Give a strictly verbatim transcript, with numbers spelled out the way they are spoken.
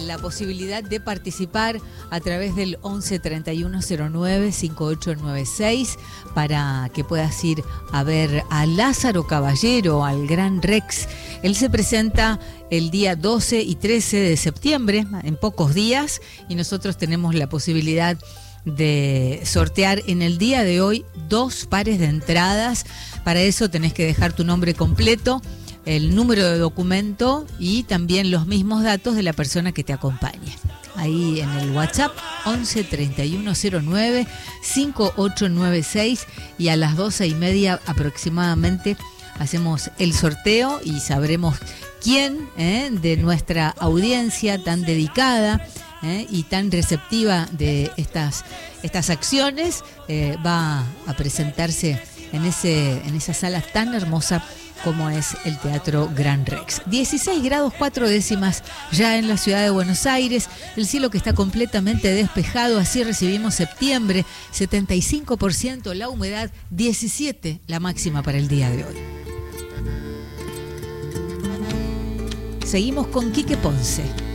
la posibilidad de participar a través del once treinta y uno cero nueve cincuenta y ocho noventa y seis para que puedas ir a ver a Lázaro Caballero, al Gran Rex. Él se presenta el día doce y trece de septiembre, en pocos días, y nosotros tenemos la posibilidad de sortear en el día de hoy dos pares de entradas. Para eso tenés que dejar tu nombre completo, el número de documento y también los mismos datos de la persona que te acompañe. Ahí en el WhatsApp once treinta y uno cero nueve cincuenta y ocho noventa y seis, y a las doce y media aproximadamente hacemos el sorteo y sabremos quién eh, de nuestra audiencia tan dedicada eh, y tan receptiva de estas, estas acciones eh, va a presentarse en, ese, en esa sala tan hermosa como es el Teatro Gran Rex. dieciséis grados cuatro décimas ya en la ciudad de Buenos Aires, el cielo que está completamente despejado, así recibimos septiembre, setenta y cinco por ciento la humedad, diecisiete la máxima para el día de hoy. Seguimos con Quique Ponce.